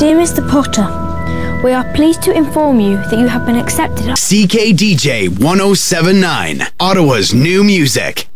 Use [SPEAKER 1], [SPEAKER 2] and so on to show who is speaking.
[SPEAKER 1] Dear Mr. Potter, we are pleased to inform you that you have been accepted.
[SPEAKER 2] CKDJ 1079, Ottawa's new music.